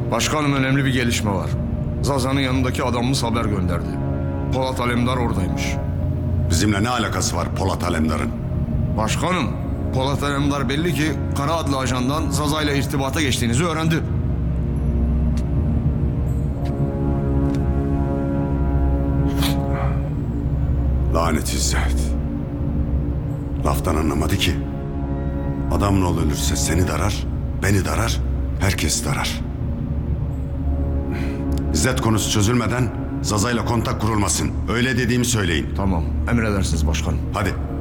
Başkanım, önemli bir gelişme var. Zaza'nın yanındaki adamımız haber gönderdi. Polat Alemdar oradaymış. Bizimle ne alakası var Polat Alemdar'ın? Başkanım, Polat Alemdar belli ki Kara adlı ajandan Zaza ile irtibata geçtiğinizi öğrendi. Lanet İzzet. Laftan anlamadı ki. Adamın oğlu ölürse seni darar, beni darar, herkes darar. İzzet konusu çözülmeden Zaza'yla kontak kurulmasın. Öyle dediğimi söyleyin. Tamam, emredersiniz başkanım. Hadi.